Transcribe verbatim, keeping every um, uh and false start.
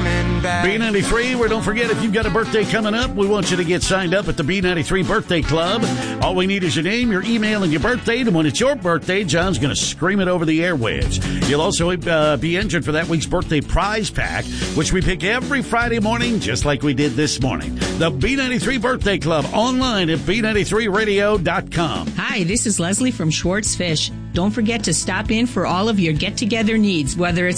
coming back. B ninety-three, where don't forget, if you've got a birthday coming up, we want you to get signed up at the B ninety-three Birthday Club. All we need is your name, your email, and your birth date. And when it's your birthday, John's going to scream it over the airwaves. You'll also uh, be entered for that week's birthday prize pack, which we pick every Friday morning, just like we did this morning. The B ninety-three Birthday Club, online at b ninety-three radio dot com. Hi, this is Leslie from Schwartz Fish. Don't forget to stop in for all of your get-together needs, whether it's